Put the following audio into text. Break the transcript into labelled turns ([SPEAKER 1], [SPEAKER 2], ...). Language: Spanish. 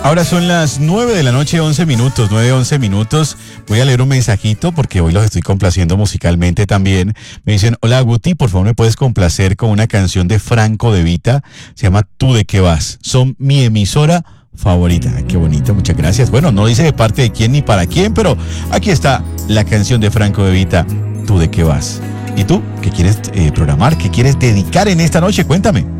[SPEAKER 1] Ahora son las 9 de la noche, 11 minutos, 9:11 minutos. Voy a leer un mensajito porque hoy los estoy complaciendo musicalmente también. Me dicen, hola Guti, por favor me puedes complacer con una canción de Franco De Vita. Se llama Tú de qué vas. Son mi emisora favorita. Qué bonito, muchas gracias. Bueno, no dice de parte de quién ni para quién, pero aquí está la canción de Franco De Vita, Tú de qué vas. ¿Y tú? ¿Qué quieres programar? ¿Qué quieres dedicar en esta noche? Cuéntame.